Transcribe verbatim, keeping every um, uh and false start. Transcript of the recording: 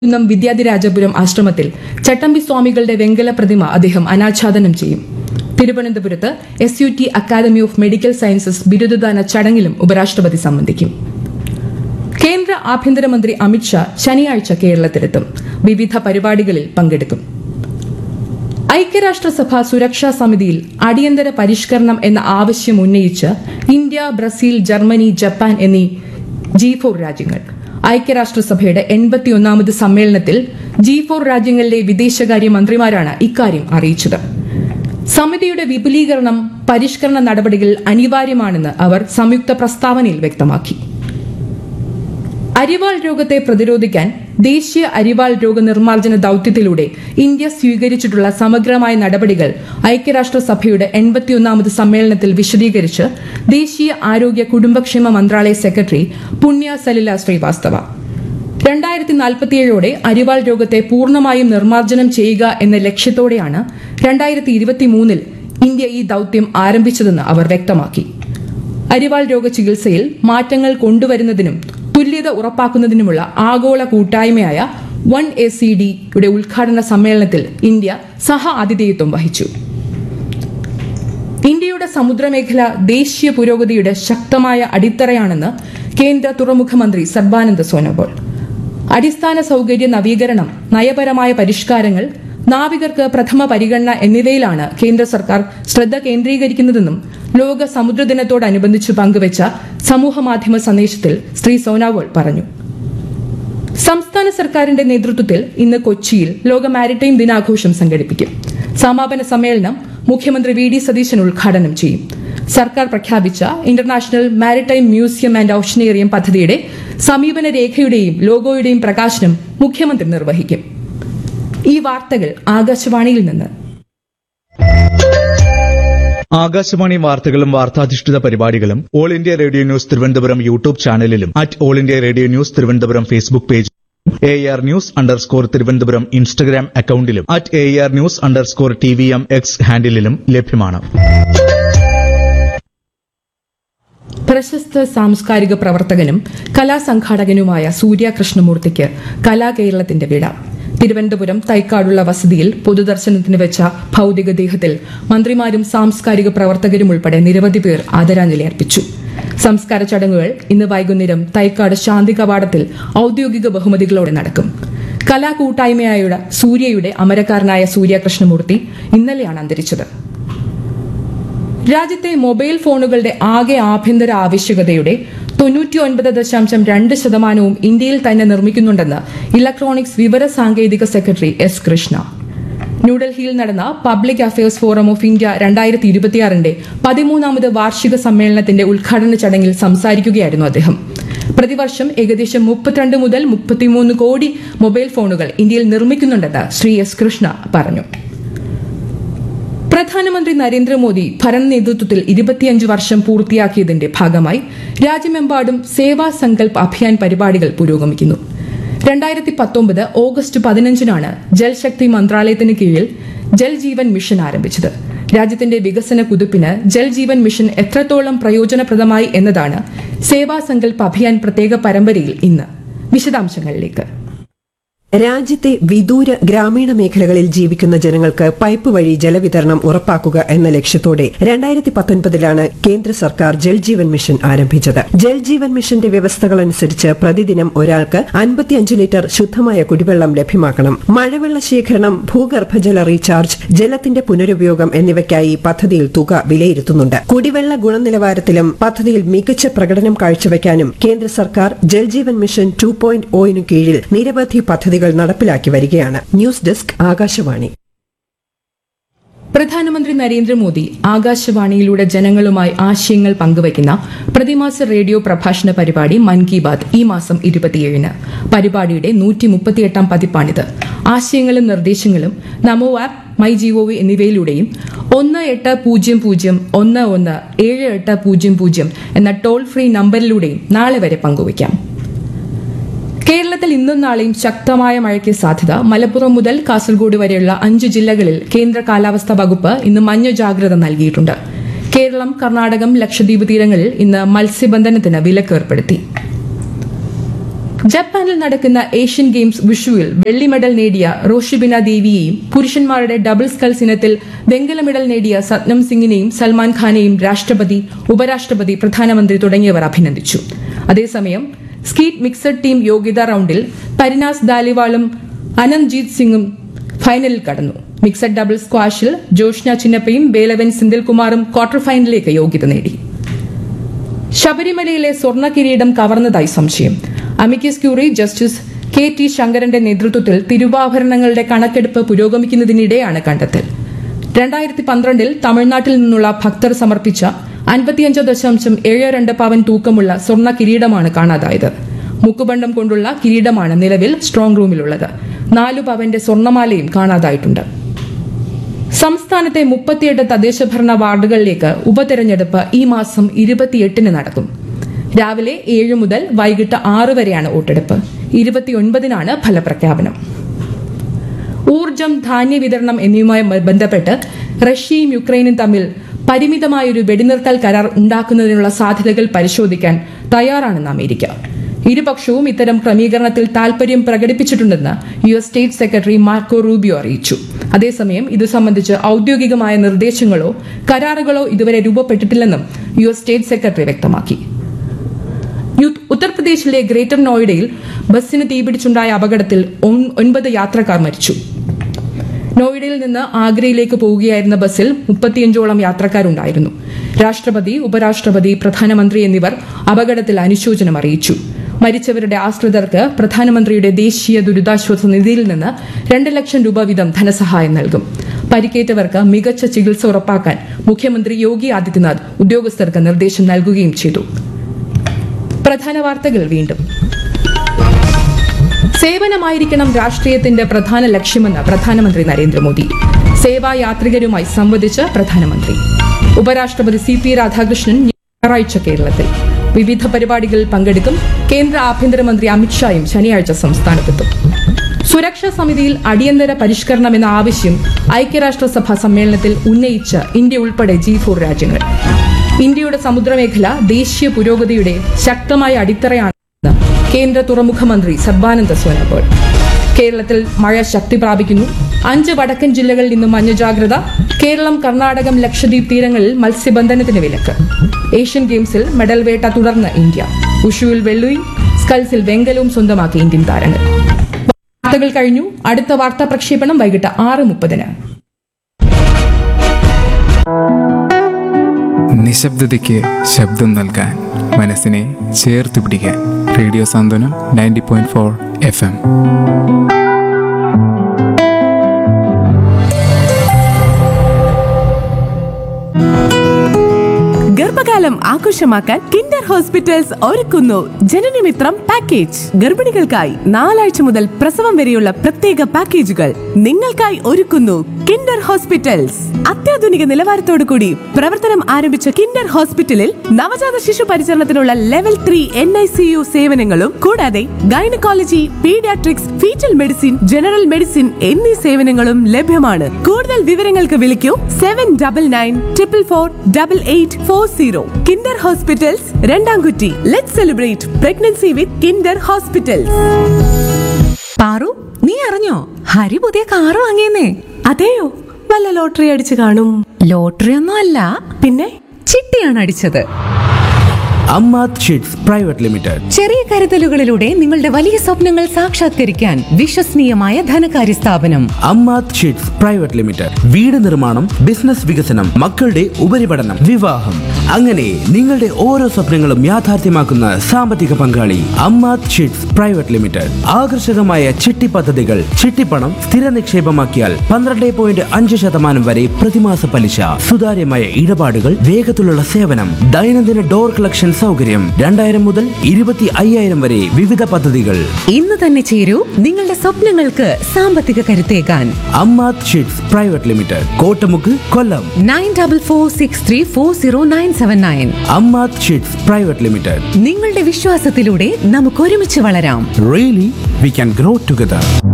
കുന്നം വിദ്യാധിരാജപുരം ആശ്രമത്തിൽ ചട്ടമ്പി സ്വാമികളുടെ വെങ്കല പ്രതിമ അദ്ദേഹം അനാച്ഛാദനം ചെയ്യും. തിരുവനന്തപുരത്ത് S U T academy of medical sciences ബിരുദദാന ചടങ്ങിലും ഉപരാഷ്ട്രപതി സംബന്ധിക്കും. കേന്ദ്ര ആഭ്യന്തരമന്ത്രി അമിത്ഷാ ശനിയാഴ്ച കേരളത്തിലെത്തും. വിവിധ പരിപാടികളിൽ പങ്കെടുക്കും. ഐക്യരാഷ്ട്രസഭ സുരക്ഷാ സമിതിയിൽ അടിയന്തര പരിഷ്കരണം എന്ന ആവശ്യം ഉന്നയിച്ച് ഇന്ത്യ, ബ്രസീൽ, ജർമ്മനി, ജപ്പാൻ എന്നീ ജി ഫോർ രാജ്യങ്ങൾ ഐക്യരാഷ്ട്രസഭയുടെ എൺപത്തിയൊന്നാമത് സമ്മേളനത്തിൽ ജി ഫോർ രാജ്യങ്ങളിലെ വിദേശകാര്യ മന്ത്രിമാരാണ് ഇക്കാര്യം അറിയിച്ചത്. സമിതിയുടെ വിപുലീകരണം, പരിഷ്കരണ നടപടികൾ അനിവാര്യമാണെന്ന് അവർ സംയുക്ത പ്രസ്താവനയിൽ വ്യക്തമാക്കി. അരിവാൾ രോഗത്തെ പ്രതിരോധിക്കാൻ ദേശീയ അരിവാൾ രോഗ നിർമ്മാർജ്ജന ദൌത്യത്തിലൂടെ ഇന്ത്യ സ്വീകരിച്ചിട്ടുള്ള സമഗ്രമായ നടപടികൾ ഐക്യരാഷ്ട്രസഭയുടെ എൺപത്തിയൊന്നാമത് സമ്മേളനത്തിൽ വിശദീകരിച്ച് ദേശീയ ആരോഗ്യ കുടുംബക്ഷേമ മന്ത്രാലയ സെക്രട്ടറി പുണ്യ സലില ശ്രീവാസ്തവ. രണ്ടായിരത്തി നാൽപ്പത്തിയേഴോടെ അരിവാൾ രോഗത്തെ പൂർണ്ണമായും നിർമ്മാർജ്ജനം ചെയ്യുക എന്ന ലക്ഷ്യത്തോടെയാണ് രണ്ടായിരത്തി ഇരുപത്തിമൂന്നിൽ ഇന്ത്യ ഈ ദൌത്യം ആരംഭിച്ചതെന്ന് അവർ വ്യക്തമാക്കി. അരിവാൾ രോഗ ചികിത്സയിൽ മാറ്റങ്ങൾ കൊണ്ടുവരുന്നതിനും തുല്യത ഉറപ്പാക്കുന്നതിനുമുള്ള ആഗോള കൂട്ടായ്മയായ വൺ എ സി ഡിയുടെ ഉദ്ഘാടന സമ്മേളനത്തിൽ ഇന്ത്യ സഹ ആതിഥേയത്വം വഹിച്ചു. ഇന്ത്യയുടെ സമുദ്രമേഖല ദേശീയ പുരോഗതിയുടെ ശക്തമായ അടിത്തറയാണെന്ന് കേന്ദ്ര തുറമുഖ മന്ത്രി സർബാനന്ദ സോനോവാൾ. അടിസ്ഥാന സൌകര്യ നവീകരണം, നയപരമായ പരിഷ്കാരങ്ങൾ, നാവികർക്ക് പ്രഥമ പരിഗണന എന്നിവയിലാണ് കേന്ദ്ര സർക്കാർ ശ്രദ്ധ കേന്ദ്രീകരിക്കുന്നതെന്നും ലോക സമുദ്രദിനത്തോടനുബന്ധിച്ച് പങ്കുവച്ച സമൂഹമാധ്യമ സന്ദേശത്തിൽ ശ്രീ സോനോവാൾ പറഞ്ഞു. സംസ്ഥാന സർക്കാരിന്റെ നേതൃത്വത്തിൽ ഇന്ന് കൊച്ചിയിൽ ലോക മാരിടൈം ദിനാഘോഷം സംഘടിപ്പിക്കും. സമാപന സമ്മേളനം മുഖ്യമന്ത്രി വി ഡി സതീശൻ ഉദ്ഘാടനം ചെയ്യും. സർക്കാർ പ്രഖ്യാപിച്ച ഇന്റർനാഷണൽ മാരിടൈം മ്യൂസിയം ആൻഡ് ഓഷനേറിയം പദ്ധതിയുടെ സമീപന രേഖയുടെയും ലോഗോയുടെയും പ്രകാശനം മുഖ്യമന്ത്രി നിർവഹിക്കും. ഈ വാർത്തകൾ ആകാശവാണിയിൽ നിന്ന്. ആകാശവാണി വാർത്തകളും വാർത്താധിഷ്ഠിത പരിപാടികളും all India radio news Thiruvananthapuram YouTube ചാനലിലും at all India radio news Thiruvananthapuram Facebook പേജിലും A R news underscore Thiruvananthapuram Instagram അക്കൌണ്ടിലും at A R news underscore T V M X ഹാൻഡിലും ലഭ്യമാണ്. പ്രശസ്ത സാംസ്കാരിക പ്രവർത്തകനും കലാസംഘാടകനുമായ സൂര്യ കൃഷ്ണമൂർത്തിക്ക് കലാകേരളത്തിന്റെ വിട. തിരുവനന്തപുരം തൈക്കാടുള്ള വസതിയിൽ പൊതുദർശനത്തിന് വെച്ച ഭൌതികദേഹത്തിൽ മന്ത്രിമാരും സാംസ്കാരിക പ്രവർത്തകരും ഉൾപ്പെടെ നിരവധി പേർ ആദരാഞ്ജലി അർപ്പിച്ചു. സംസ്കാര ചടങ്ങുകൾ ഇന്ന് വൈകുന്നേരം തൈക്കാട് ശാന്തി കവാടത്തിൽ ഔദ്യോഗിക ബഹുമതികളോടെ നടക്കും. കലാകൂട്ടായ്മയായ സൂര്യയുടെ അമരക്കാരനായ സൂര്യ കൃഷ്ണമൂർത്തി ഇന്നലെയാണ് അന്തരിച്ചത്. രാജ്യത്തെ മൊബൈൽ ഫോണുകളുടെ ആകെ ആഭ്യന്തര ആവശ്യകതയുടെ തൊണ്ണൂറ്റിയൊൻപത് ദശാംശം രണ്ട് ശതമാനവും ഇന്ത്യയിൽ തന്നെ നിർമ്മിക്കുന്നുണ്ടെന്ന് ഇലക്ട്രോണിക്സ് വിവര സാങ്കേതിക സെക്രട്ടറി എസ് കൃഷ്ണ. ന്യൂഡൽഹിയിൽ നടന്ന public affairs forum of India രണ്ടായിരത്തി ഇരുപത്തിയാറിന്റെ പതിമൂന്നാമത് വാർഷിക സമ്മേളനത്തിന്റെ ഉദ്ഘാടന ചടങ്ങിൽ സംസാരിക്കുകയായിരുന്നു അദ്ദേഹം. പ്രതിവർഷം ഏകദേശം മുപ്പത്തിരണ്ട് മുതൽ മുപ്പത്തിമൂന്ന് കോടി മൊബൈൽ ഫോണുകൾ ഇന്ത്യയിൽ നിർമ്മിക്കുന്നുണ്ടെന്ന് ശ്രീ എസ് കൃഷ്ണ പറഞ്ഞു. പ്രധാനമന്ത്രി നരേന്ദ്രമോദി ഭരണ നേതൃത്വത്തിൽ ഇരുപത്തിയഞ്ച് വർഷം പൂർത്തിയാക്കിയതിന്റെ ഭാഗമായി രാജ്യമെമ്പാടും സേവാ സങ്കൽപ് അഭിയാൻ പരിപാടികൾ പുരോഗമിക്കുന്നു. രണ്ടായിരത്തി പത്തൊമ്പത് ഓഗസ്റ്റ് പതിനഞ്ചിനാണ് ജൽശക്തി മന്ത്രാലയത്തിന് കീഴിൽ ജൽ ജീവൻ മിഷൻ ആരംഭിച്ചത്. രാജ്യത്തിന്റെ വികസന കുതിപ്പിന് ജൽ ജീവൻ മിഷൻ എത്രത്തോളം പ്രയോജനപ്രദമായി എന്നതാണ് സേവാ സങ്കൽപ് അഭിയാൻ പ്രത്യേക പരമ്പരയിൽ ഇന്ന്. വിശദാംശങ്ങളിലേക്ക്. രാജ്യത്തെ വിദൂര ഗ്രാമീണ മേഖലകളിൽ ജീവിക്കുന്ന ജനങ്ങൾക്ക് പൈപ്പ് വഴി ജലവിതരണം ഉറപ്പാക്കുക എന്ന ലക്ഷ്യത്തോടെ രണ്ടായിരത്തി പത്തൊൻപതിലാണ് കേന്ദ്ര സർക്കാർ ജൽജീവൻ മിഷൻ ആരംഭിച്ചത്. ജൽജീവൻ മിഷന്റെ വ്യവസ്ഥകളനുസരിച്ച് പ്രതിദിനം ഒരാൾക്ക് അൻപത്തിയഞ്ച് ലിറ്റർ ശുദ്ധമായ കുടിവെള്ളം ലഭ്യമാക്കണം. മഴവെള്ള ശേഖരണം, ഭൂഗർഭജല റീചാർജ്, ജലത്തിന്റെ പുനരുപയോഗം എന്നിവയ്ക്കായി പദ്ധതിയിൽ തുക വിലയിരുത്തുന്നുണ്ട്. കുടിവെള്ള ഗുണനിലവാരത്തിലും പദ്ധതിയിൽ മികച്ച പ്രകടനം കാഴ്ചവെക്കാനും കേന്ദ്ര സർക്കാർ ജൽജീവൻ മിഷൻ ടു പോയിന്റ് ഒയിനു കീഴിൽ നിരവധി പദ്ധതികൾ നടപ്പിലാക്കി വരികയാണ്. News desk Akashvani. പ്രധാനമന്ത്രി നരേന്ദ്രമോദി ആകാശവാണിയിലൂടെ ജനങ്ങളുമായി ആശയങ്ങൾ പങ്കുവയ്ക്കുന്ന പ്രതിമാസ റേഡിയോ പ്രഭാഷണ പരിപാടി മൻ കി ബാത് ഈ മാസം ഇരുപത്തിയേഴിന്. പരിപാടിയുടെ നൂറ്റി മുപ്പത്തിയെട്ടാം പതിപ്പാണിത്. ആശയങ്ങളും നിർദ്ദേശങ്ങളും നമോ ആപ്പ്, മൈ ജിഒവി എന്നിവയിലൂടെയും ഒന്ന് എട്ട് പൂജ്യം പൂജ്യം ഒന്ന് ഒന്ന് ഏഴ് എട്ട് പൂജ്യം പൂജ്യം എന്ന ടോൾ ഫ്രീ നമ്പറിലൂടെയും നാളെ വരെ പങ്കുവയ്ക്കാം. കേരളത്തിൽ ഇന്നും നാളെയും ശക്തമായ മഴയ്ക്ക് സാധ്യത. മലപ്പുറം മുതൽ കാസർഗോഡ് വരെയുള്ള അഞ്ച് ജില്ലകളിൽ കേന്ദ്ര കാലാവസ്ഥാ വകുപ്പ് ഇന്ന് മഞ്ഞ ജാഗ്രത നൽകിയിട്ടുണ്ട്. കേരളം, കർണാടകം, ലക്ഷദ്വീപ് തീരങ്ങളിൽ ഇന്ന് മത്സ്യബന്ധനത്തിന് വിലക്ക് ഏർപ്പെടുത്തി. ജപ്പാനിൽ നടക്കുന്ന ഏഷ്യൻ ഗെയിംസ് വിഷുവിൽ വെള്ളി മെഡൽ നേടിയ റോഷിബിന ദേവിയെയും പുരുഷന്മാരുടെ ഡബിൾ സ്കൾസ് ഇനത്തിൽ വെങ്കല മെഡൽ നേടിയ സത്നം സിംഗിനെയും സൽമാൻ ഖാനെയും രാഷ്ട്രപതി ഉപരാഷ്ട്രപതി പ്രധാനമന്ത്രി തുടങ്ങിയവർ അഭിനന്ദിച്ചു. അതേസമയം സ്കീറ്റ് മിക്സഡ് ടീം യോഗ്യതാ റൌണ്ടിൽ പരിനാസ് ദാലിവാളും അനന്ത്ജീത് സിംഗും ഫൈനലിൽ കടന്നു. മിക്സഡ് ഡബിൾ സ്ക്വാഷിൽ ജോഷ്ന ചിന്നപ്പയും ബേലവൻ സിന്ദിൽകുമാറും ക്വാർട്ടർ ഫൈനലിലേക്ക് യോഗ്യത നേടി. ശബരിമലയിലെ സ്വർണ്ണ കിരീടം കവർന്നതായി സംശയം. Amicus curiae justice K T ശങ്കരന്റെ നേതൃത്വത്തിൽ തിരുവാഭരണങ്ങളുടെ കണക്കെടുപ്പ് പുരോഗമിക്കുന്നതിനിടെയാണ് കണ്ടെത്തൽ. രണ്ടായിരത്തി പന്ത്രണ്ടിൽ തമിഴ്നാട്ടിൽ നിന്നുള്ള ഭക്തർ സമർപ്പിച്ച അൻപത്തിയഞ്ച് ദശാംശം ഏഴ് രണ്ട് പവൻ തൂക്കമുള്ള സ്വർണ്ണ കിരീടമാണ് കാണാതായത്. മുക്കുബണ്ഡം കൊണ്ടുള്ള കിരീടമാണ് നിലവിൽ സ്ട്രോങ് റൂമിലുള്ളത്. നാലു പവന്റെ സ്വർണ്ണമാലയും കാണാതായിട്ടുണ്ട്. സംസ്ഥാനത്തെ മുപ്പത്തിയെട്ട് തദ്ദേശഭരണ വാർഡുകളിലേക്ക് ഉപതെരഞ്ഞെടുപ്പ് ഈ മാസം ഇരുപത്തിയെട്ടിന് നടക്കും. രാവിലെ ഏഴ് മുതൽ വൈകിട്ട് ആറ് വരെയാണ് വോട്ടെടുപ്പ്. ഇരുപത്തിയൊൻപതിനാണ് ഫലപ്രഖ്യാപനം. ഊർജ്ജം, ധാന്യ വിതരണം എന്നിവയുമായി ബന്ധപ്പെട്ട് റഷ്യയും യുക്രൈനും തമ്മിൽ പരിമിതമായൊരു വെടിനിർത്തൽ കരാർ ഉണ്ടാക്കുന്നതിനുള്ള സാധ്യതകൾ പരിശോധിക്കാൻ തയ്യാറാണെന്ന് അമേരിക്ക. ഇരുപക്ഷവും ഇത്തരം ക്രമീകരണത്തിൽ താൽപര്യം പ്രകടിപ്പിച്ചിട്ടുണ്ടെന്ന് U S state secretary Marco Rubio അറിയിച്ചു. അതേസമയം ഇതു സംബന്ധിച്ച് ഔദ്യോഗികമായ നിർദ്ദേശങ്ങളോ കരാറുകളോ ഇതുവരെ രൂപപ്പെട്ടിട്ടില്ലെന്നും യു എസ് സ്റ്റേറ്റ് സെക്രട്ടറി വ്യക്തമാക്കി. ഉത്തർപ്രദേശിലെ ഗ്രേറ്റർ നോയിഡയിൽ ബസ്സിന് തീപിടിച്ചുണ്ടായ അപകടത്തിൽ ഒൻപത് യാത്രക്കാർ മരിച്ചു. നോയിഡയിൽ നിന്ന് ആഗ്രയിലേക്ക് പോവുകയായിരുന്ന ബസ്സിൽ മുപ്പത്തിയഞ്ചോളം യാത്രക്കാരുണ്ടായിരുന്നു. രാഷ്ട്രപതി, ഉപരാഷ്ട്രപതി, പ്രധാനമന്ത്രി എന്നിവർ അപകടത്തിൽ അനുശോചനം അറിയിച്ചു. മരിച്ചവരുടെ ആശ്രിതർക്ക് പ്രധാനമന്ത്രിയുടെ ദേശീയ ദുരിതാശ്വാസ നിധിയിൽ നിന്ന് രണ്ട് ലക്ഷം രൂപ വീതം ധനസഹായം നൽകും. പരിക്കേറ്റവർക്ക് മികച്ച ചികിത്സ ഉറപ്പാക്കാൻ മുഖ്യമന്ത്രി യോഗി ആദിത്യനാഥ് ഉദ്യോഗസ്ഥർക്ക് നിർദ്ദേശം നൽകുകയും ചെയ്തു. പ്രധാന വാർത്തകൾ വീണ്ടും. സേവനമായിരിക്കണം രാഷ്ട്രീയത്തിന്റെ പ്രധാന ലക്ഷ്യമെന്ന് പ്രധാനമന്ത്രി നരേന്ദ്രമോദി. സേവാ യാത്രികരുമായി സംവദിച്ച് പ്രധാനമന്ത്രി. ഉപരാഷ്ട്രപതി സി പി രാധാകൃഷ്ണൻ ഞായറാഴ്ച കേരളത്തിൽ വിവിധ പരിപാടികളിൽ പങ്കെടുക്കും. കേന്ദ്ര ആഭ്യന്തരമന്ത്രി അമിത്ഷായും ശനിയാഴ്ച സംസ്ഥാനത്തെത്തും. സുരക്ഷാ സമിതിയിൽ അടിയന്തര പരിഷ്കരണം എന്ന ആവശ്യം ഐക്യരാഷ്ട്രസഭ സമ്മേളനത്തിൽ ഉന്നയിച്ച ഇന്ത്യ ഉൾപ്പെടെ ജി ഫോർ രാജ്യങ്ങൾ. ഇന്ത്യയുടെ സമുദ്രമേഖല ദേശീയ പുരോഗതിയുടെ ശക്തമായ അടിത്തറയാണെന്ന് കേന്ദ്ര തുറമുഖ മന്ത്രി സർബാനന്ദ സോനോവാൾ. കേരളത്തിൽ മഴ ശക്തി പ്രാപിക്കുന്നു. അഞ്ച് വടക്കൻ ജില്ലകളിൽ നിന്നും മഞ്ഞ ജാഗ്രത. കേരളം, കർണാടകം, ലക്ഷദ്വീപ് തീരങ്ങളിൽ മത്സ്യബന്ധനത്തിന് വിലക്ക്. ഏഷ്യൻ ഗെയിംസിൽ മെഡൽ വേട്ട തുടർന്ന് ഇന്ത്യ. ഉഷുവിൽ വെള്ളിയും സ്കൾസിൽ വെങ്കലവും സ്വന്തമാക്കി ഇന്ത്യൻ താരങ്ങൾ. വാർത്തകൾ കഴിഞ്ഞു. അടുത്ത വാർത്താ പ്രക്ഷേപണം വൈകിട്ട് ആറ് മുപ്പതിന്. നിശബ്ദതയ്ക്ക് ശബ്ദം നൽകാൻ, മനസ്സിനെ ചേർത്ത് പിടിക്കാൻ. റേഡിയോ സാന്ത്വനം ninety point four F M. ഗർഭകാലം ആഘോഷമാക്കാൻ കിൻഡർ ഹോസ്പിറ്റൽസ് ഒരുക്കുന്നു ജനനമിത്രം പാക്കേജ്. ഗർഭിണികൾക്കായി നാലാഴ്ച മുതൽ പ്രസവം വരെയുള്ള പ്രത്യേക പാക്കേജുകൾ നിങ്ങൾക്കായി ഒരുക്കുന്നു കിൻഡർ ഹോസ്പിറ്റൽസ്. അത്യാധുനിക നിലവാരത്തോടു കൂടി പ്രവർത്തനം ആരംഭിച്ച കിൻഡർ ഹോസ്പിറ്റലിൽ നവജാത ശിശു പരിചരണത്തിനുള്ള level three N I C U സേവനങ്ങളും കൂടാതെ gynaecology, paediatrics, fetal medicine, general medicine എന്നീ സേവനങ്ങളും ലഭ്യമാണ്. കൂടുതൽ വിവരങ്ങൾക്ക് വിളിക്കൂ seven double nine triple four double eight four zero. Kinder hospitals, രണ്ടാംകുറ്റി. Let's celebrate pregnancy with Kinder hospitals. Paru, നീ അറിഞ്ഞോ ഹരി പുതിയ കാറ് വാങ്ങിയെന്നേ? അതെയോ? വല്ല ലോട്ടറി അടിച്ചു കാണും. ലോട്ടറി ഒന്നും അല്ല, പിന്നെ ചിട്ടിയാണ് അടിച്ചത്. Ammath sheets private limited. ചെറിയ കരുതലുകളിലൂടെ നിങ്ങളുടെ വലിയ സ്വപ്നങ്ങൾ സാക്ഷാത്കരിക്കാൻ വിശ്വസനീയമായ ധനകാര്യ സ്ഥാപനം അമ്മാത് ഷീറ്റ്സ് പ്രൈവറ്റ് ലിമിറ്റഡ്. വീട് നിർമ്മാണം, ബിസിനസ് വികസനം, മക്കളുടെ ഉപരിപഠനം, വിവാഹം, അങ്ങനെ നിങ്ങളുടെ ഓരോ സ്വപ്നങ്ങളും യാഥാർത്ഥ്യമാക്കുന്ന സാമ്പത്തിക പങ്കാളി അമ്മാത് ഷീറ്റ്സ് പ്രൈവറ്റ് ലിമിറ്റഡ്. ആകർഷകമായ ചിട്ടി പദ്ധതികൾ. ചിട്ടിപ്പണം സ്ഥിര നിക്ഷേപമാക്കിയാൽ പന്ത്രണ്ട് പോയിന്റ് അഞ്ച് ശതമാനം വരെ പ്രതിമാസ പലിശ. സുതാര്യമായ ഇടപാടുകൾ, വേഗത്തിലുള്ള സേവനം, ദൈനംദിന ഡോർ കളക്ഷൻ സൗകര്യം. രണ്ടായിരം മുതൽ ഇരുപത്തി അയ്യായിരം വരെ വിവിധ പദ്ധതികൾ. ഇന്ന് തന്നെ ചേരൂ നിങ്ങളുടെ സ്വപ്നങ്ങൾക്ക് സാമ്പത്തിക കരുത്തേകാൻ. Ammath sheets private limited, Kottamukku, കൊല്ലം. Nine double four six three four zero nine seven nine. Ammath sheets private limited. നിങ്ങളുടെ വിശ്വാസത്തിലൂടെ നമുക്ക് ഒരുമിച്ച് വളരാം. Really we can grow together.